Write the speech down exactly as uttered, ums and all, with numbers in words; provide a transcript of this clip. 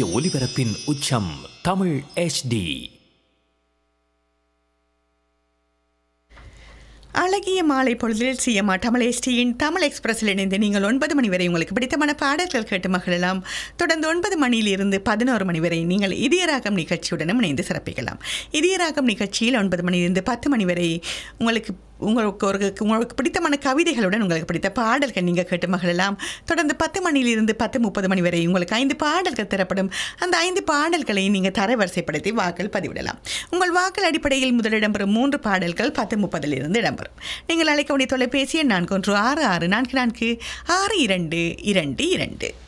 ஒலிபரப்பின் உச்சம் Tamil H D. அழகிய மாலை பொழுதில் சிஎம்ஆ தமிழ் எஸ்டியின் தமிழ் எக்ஸ்பிரஸில் இணைந்து நீங்கள் ஒன்பது மணி வரை உங்களுக்கு பிடித்தமான பாடல்கள் கேட்டு மகிழலாம். தொடர்ந்து ஒன்பது மணியிலிருந்து பதினோரு மணி வரை நீங்கள் இதயராகம் நிகழ்ச்சியுடனும் இணைந்து சிறப்பிக்கலாம். இதயராகம் நிகழ்ச்சியில் ஒன்பது மணியிலிருந்து பத்து மணி வரை உங்களுக்கு உங்களுக்கு ஒரு உங்களுக்கு பிடித்தமான கவிதைகளுடன் உங்களுக்கு பிடித்த பாடல்கள் நீங்கள் கேட்டு மகிழலாம். தொடர்ந்து பத்து மணியிலிருந்து பத்து முப்பது மணி வரை உங்களுக்கு ஐந்து பாடல்கள் தரப்படும். அந்த ஐந்து பாடல்களை நீங்கள் தரவரிசைப்படுத்தி வாக்கள் பதிவிடலாம். உங்கள் வாக்கள் அடிப்படையில் முதல் இடம்பெறும் மூன்று பாடல்கள் பத்து முப்பதிலிருந்து இடம்பெறும். நீங்கள் அழைக்க வேண்டிய தொலைபேசி எண் நான்கு ஒன்று ஆறு ஆறு நான்கு நான்கு ஆறு இரண்டு இரண்டு இரண்டு.